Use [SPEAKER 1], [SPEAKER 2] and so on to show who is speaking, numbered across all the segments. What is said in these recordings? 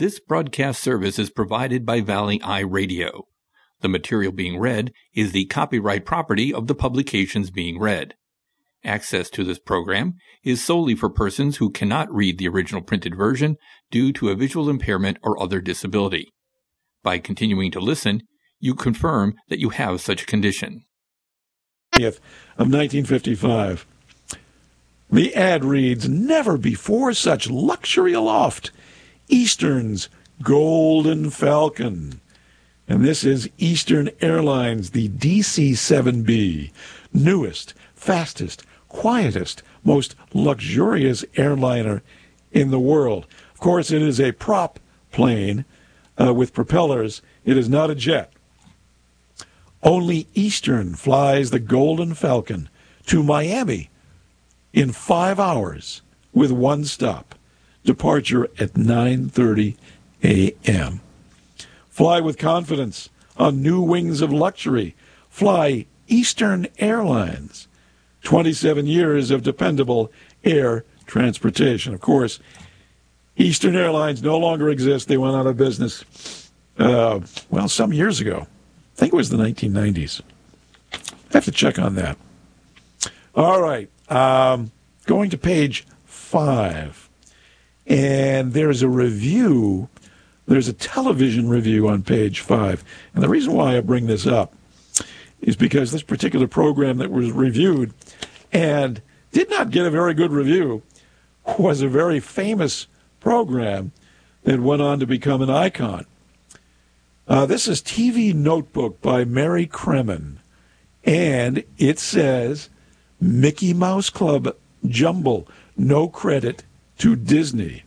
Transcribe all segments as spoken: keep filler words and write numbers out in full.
[SPEAKER 1] This broadcast service is provided by Valley Eye Radio. The material being read is the copyright property of the publications being read. Access to this program is solely for persons who cannot read the original printed version due to a visual impairment or other disability. By continuing to listen, you confirm that you have such a condition.
[SPEAKER 2] Of nineteen fifty-five. The ad reads, "Never before such luxury aloft. Eastern's Golden Falcon." And this is Eastern Airlines, the D C seven B, newest, fastest, quietest, most luxurious airliner in the world. Of course, it is a prop plane uh, with propellers. It is not a jet. Only Eastern flies the Golden Falcon to Miami in five hours with one stop. Departure at nine thirty a.m. Fly with confidence on new wings of luxury. Fly Eastern Airlines. twenty-seven years of dependable air transportation. Of course, Eastern Airlines no longer exists. They went out of business, uh, well, some years ago. I think it was the nineteen nineties. I have to check on that. All right. Um, going to page five. And there's a review. There's a television review on page five. And the reason why I bring this up is because this particular program that was reviewed and did not get a very good review was a very famous program that went on to become an icon. Uh, this is T V Notebook by Mary Kremen, and it says Mickey Mouse Club Jumble, no credit to Disney.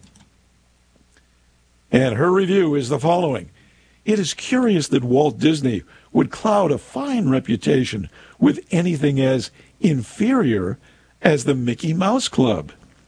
[SPEAKER 2] And her review is the following. "It is curious that Walt Disney would cloud a fine reputation with anything as inferior as the Mickey Mouse Club.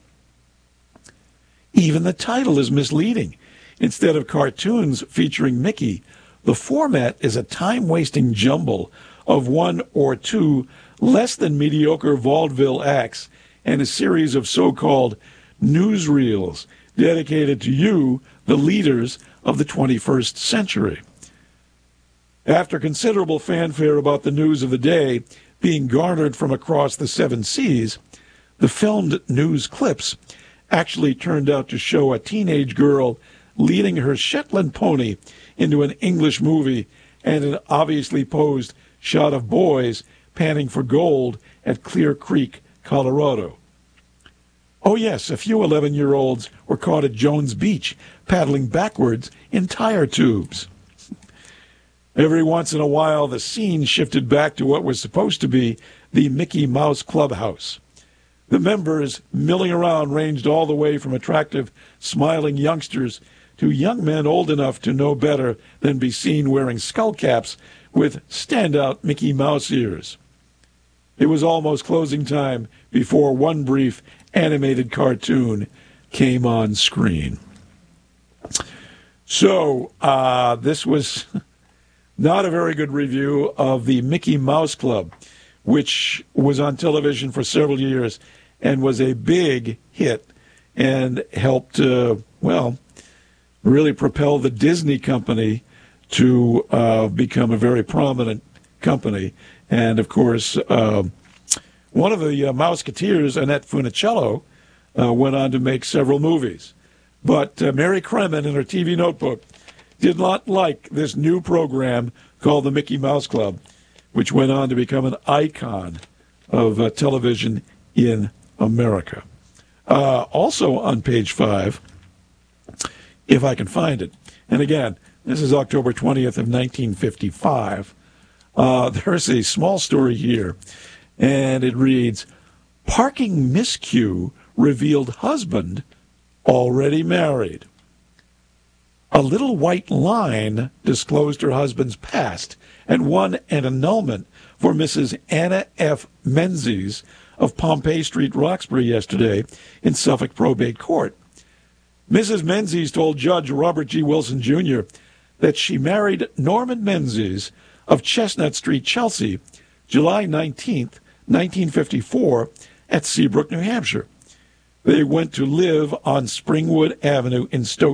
[SPEAKER 2] Even the title is misleading. Instead of cartoons featuring Mickey, the format is a time-wasting jumble of one or two less than mediocre vaudeville acts and a series of so-called newsreels dedicated to you, the leaders of the twenty-first century. After considerable fanfare about the news of the day being garnered from across the seven seas, the filmed news clips actually turned out to show a teenage girl leading her Shetland pony into an English movie and an obviously posed shot of boys panning for gold at Clear Creek, Colorado. Oh yes, a few eleven-year-olds were caught at Jones Beach paddling backwards in tire tubes. Every once in a while, the scene shifted back to what was supposed to be the Mickey Mouse Clubhouse. The members milling around ranged all the way from attractive, smiling youngsters to young men old enough to know better than be seen wearing skull caps with standout Mickey Mouse ears. It was almost closing time before one brief animated cartoon came on screen." So uh, this was not a very good review of the Mickey Mouse Club, which was on television for several years and was a big hit and helped, uh, well, really propel the Disney company to uh, become a very prominent company. And, of course, uh, one of the uh, Mouseketeers, Annette Funicello, uh, went on to make several movies. But uh, Mary Kremen, in her T V Notebook, did not like this new program called the Mickey Mouse Club, which went on to become an icon of uh, television in America. Uh, also on page five, if I can find it, and again, this is October twentieth of nineteen fifty-five, uh, there's a small story here, and it reads, "Parking miscue revealed husband already married. A little white line disclosed her husband's past and won an annulment for Missus Anna F. Menzies of Pompey Street, Roxbury, yesterday in Suffolk Probate Court. Missus Menzies told Judge Robert G. Wilson, Junior that she married Norman Menzies of Chestnut Street, Chelsea, July nineteenth, nineteen fifty-four, at Seabrook, New Hampshire. They went to live on Springwood Avenue in Stoughton,